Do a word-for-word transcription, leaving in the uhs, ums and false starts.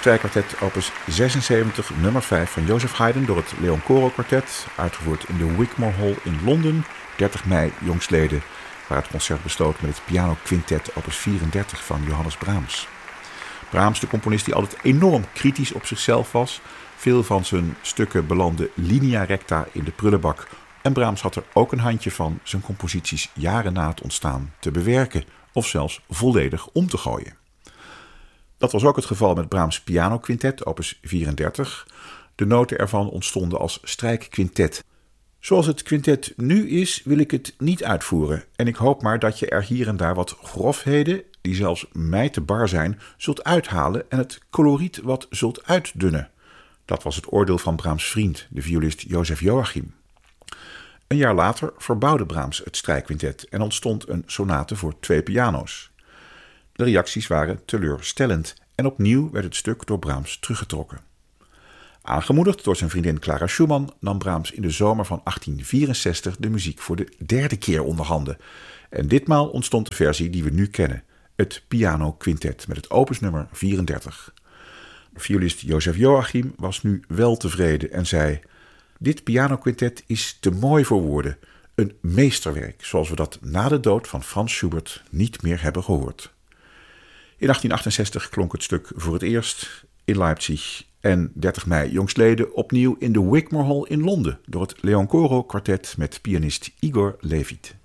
Strijkkwartet opus zesenzeventig, nummer vijf van Joseph Haydn door het Leon Coro Kwartet, uitgevoerd in de Wigmore Hall in Londen, dertig mei jongstleden, waar het concert besloot met het Piano Quintet opus vierendertig van Johannes Brahms. Brahms, de componist die altijd enorm kritisch op zichzelf was. Veel van zijn stukken belanden linea recta in de prullenbak. En Brahms had er ook een handje van zijn composities jaren na het ontstaan te bewerken of zelfs volledig om te gooien. Dat was ook het geval met Brahms Piano Quintet opus vierendertig. De noten ervan ontstonden als strijkquintet. Zoals het quintet nu is, wil ik het niet uitvoeren. En ik hoop maar dat je er hier en daar wat grofheden, die zelfs mij te bar zijn, zult uithalen en het coloriet wat zult uitdunnen. Dat was het oordeel van Brahms' vriend, de violist Joseph Joachim. Een jaar later verbouwde Brahms het strijkquintet en ontstond een sonate voor twee piano's. De reacties waren teleurstellend en opnieuw werd het stuk door Brahms teruggetrokken. Aangemoedigd door zijn vriendin Clara Schumann nam Brahms in de zomer van achttien vierenzestig de muziek voor de derde keer onder handen. En ditmaal ontstond de versie die we nu kennen, het Piano Quintet met het opusnummer vierendertig. Violist Joseph Joachim was nu wel tevreden en zei: dit pianoquintet is te mooi voor woorden, een meesterwerk zoals we dat na de dood van Franz Schubert niet meer hebben gehoord. In achttien achtenzestig klonk het stuk voor het eerst in Leipzig en dertig mei jongstleden opnieuw in de Wigmore Hall in Londen door het Leon Coro Kwartet met pianist Igor Levit.